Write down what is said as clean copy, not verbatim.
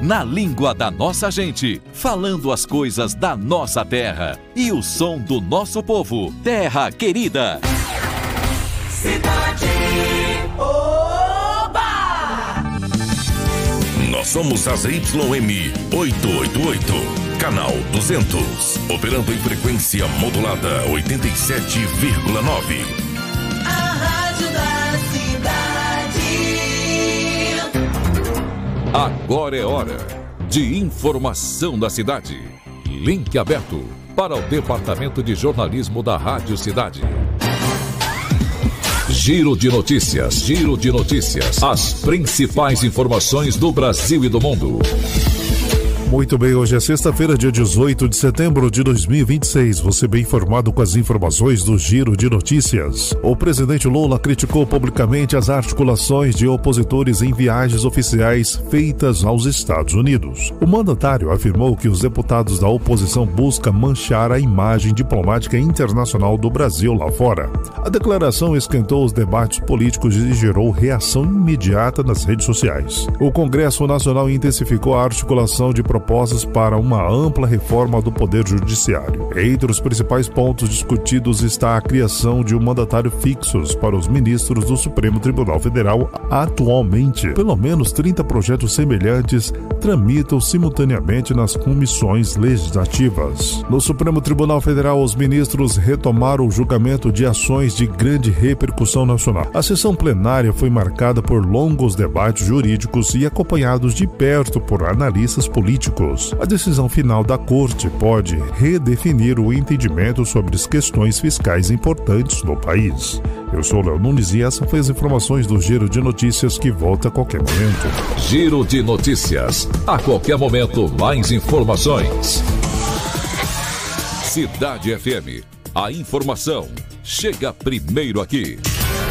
na língua da nossa gente, falando as coisas da nossa terra e o som do nosso povo. Terra querida. Cidade Oba! Nós somos a ZYM 888, canal 200, operando em frequência modulada 87,9. Agora é hora de informação da cidade. Link aberto para o Departamento de Jornalismo da Rádio Cidade. Giro de notícias, giro de notícias. As principais informações do Brasil e do mundo. Muito bem, hoje é sexta-feira, dia 18 de setembro de 2026. Você bem informado com as informações do Giro de Notícias. O presidente Lula criticou publicamente as articulações de opositores em viagens oficiais feitas aos Estados Unidos. O mandatário afirmou que os deputados da oposição buscam manchar a imagem diplomática internacional do Brasil lá fora. A declaração esquentou os debates políticos e gerou reação imediata nas redes sociais. O Congresso Nacional intensificou a articulação de propostas para uma ampla reforma do Poder Judiciário. Entre os principais pontos discutidos está a criação de um mandatário fixos para os ministros do Supremo Tribunal Federal. Atualmente, pelo menos 30 projetos semelhantes tramitam simultaneamente nas comissões legislativas. No Supremo Tribunal Federal, os ministros retomaram o julgamento de ações de grande repercussão nacional. A sessão plenária foi marcada por longos debates jurídicos e acompanhados de perto por analistas políticos. A decisão final da Corte pode redefinir o entendimento sobre as questões fiscais importantes no país. Eu sou Léo Nunes e essas foram as informações do Giro de Notícias, que volta a qualquer momento. Giro de Notícias. A qualquer momento, mais informações. Cidade FM. A informação chega primeiro aqui.